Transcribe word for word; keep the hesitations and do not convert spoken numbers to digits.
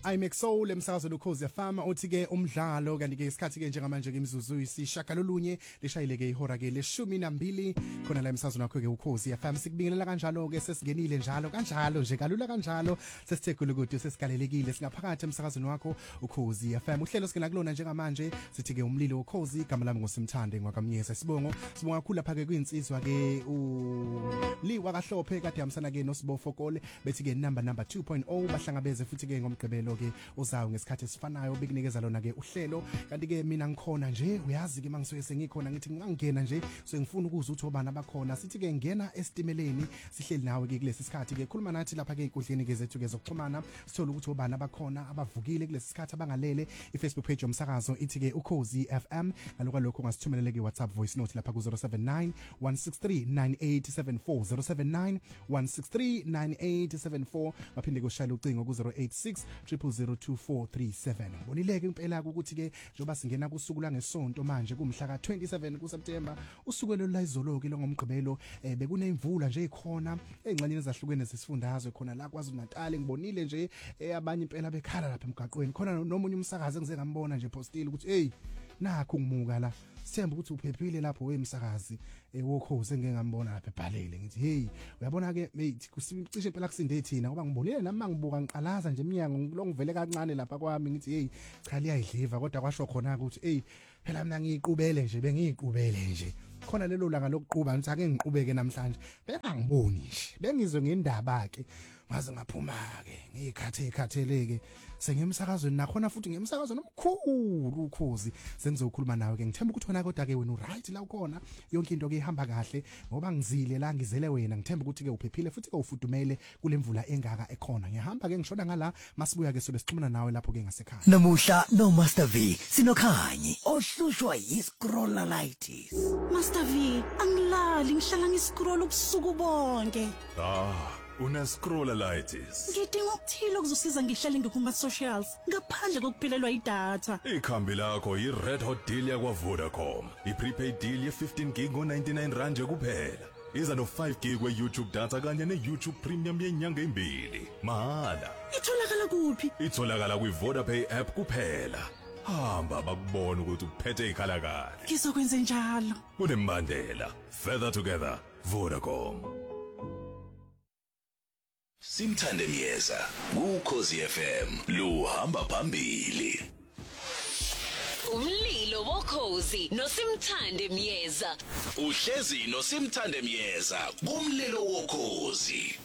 iMax Soul emsakazo lokhozi yafama uthi ke umdlalo kanti ke isikhathi ke njengamanje ke imizuzu isishagalolunye lishayile ke ihora ke leshumi nambili khona la emsakazo nakho ke ukhozi yafama sikubingelela kanjalo ke sesingenile njalo kanjalo nje kalula kanjalo sesithekule ukuthi sesigalelekile singaphakathi emsakazweni wakho ukhozi yafama uhlelo singena kulona njengamanje sithi ke umlilo ukhozi igama lami ngosimthande ngwakamnyeza sibongo sibonga kakhulu lapha ke kwinsizwa ke u liwa kahlophe kade yamsana ke nosibofokole bethi ke number number two point oh bahlangabeze futhi ke ngomgqibelo ke uzayo ngesikhathi esifanayo bekunikeza lona ke uhlelo kanti ke mina ngikhona nje uyazi ke mangisuke sengikhona ngithi ngangena nje so ngifuna ukuza uthi obana bakhona sithi ke ngena estimeleni sihleli nawe ke kulesi sikhathi ke khuluma nathi lapha ke inkundleni ke zethu ke zokuxhumana sithola ukuthi obana bakhona abavukile kulesi sikhathi abangalele iFacebook page yomsakazo ithi ke ukhozi F M ngalokho lokho ngasithumelele ke WhatsApp voice note lapha ku zero seven nine one six three nine eight seven four zero seven nine one six three nine eight seven four baphinde kushayela ucingo ku zero eight six zero zero two four three seven bonileke impela ukuthi ke njoba singena kusuku la ngesonto manje kumhla ka twenty-seven kuSeptember usuku lo layizolo ke longomgqibelo eh, bekunemvula nje ikhona engxanyeni ezahlukene zesifundazwe khona la kwaZulu Natal ngibonile nje eh, abanye impela bekhala lapha emgaqweni khona nomunye umsakazi engize ngambona nje postile ukuthi hey nakho ngimuka la sithemba ukuthi uphephile lapho wemsakazi ewokhozi engeke ngambona lapha ebhalele ngithi hey uyabona ke mate kusicishe impela kusinde thina ngoba ngibonile nami mangibuka ngiqalaza nje eminyango lo ngivele kancane lapha kwami ngithi hey cha liyayidliva kodwa kwasho khona ukuthi hey phela mina ngiyiqubele nje bengiyiqubele nje khona lelo langa lokuquba ngithi ake ngiqubeke namhlanje bengangiboni nje bengizwe ngendaba ke maze ngaphuma ke ngikhathe ikhatheleke sengimsakazweni nakhona futhi ngemsakazweni omkhulu ukhozi sengizokhuluma nawe ke ngithemba ukuthi wena kodwa ke wena u right la ukhona yonke into ke ihamba kahle ngoba ngizile la ngizele wena ngithemba ukuthi ke uphephile futhi ke ufudumele kulemvula engaka ekhona ngiyahamba ke ngishoda ngala masibuya ke sobe sixhumana nawe lapho ke ngasekhaya namuhla no Master V sinokhanyi ohlushwa yiscrolleritis Master V angilali ngihlala ngiscroll ubusuku bonke ah una scrolleritis ngidinga ukuthila ukuzosiza ngihlale ngikuma socials ngaphandle kokuphelelwa idatha ikhambi lakho yi red hot deal yakwa Vodacom i prepaid deal ye fifteen gig ngo ninety-nine rand kuphela iza no five gig we YouTube data kanye ne YouTube premium yenyanga embili mahala itholakala kuphi itholakala kwi Vodapay app kuphela hamba bakubona ukuthi uphethe ikhala kahle ngizokwenza njalo kunembandela further together Vodacom Simthande Myeza ukhozi F M luhamba phambili Umlilo wokhozi noSimthande Myeza uhlezi noSimthande Myeza kumlilo wokhozi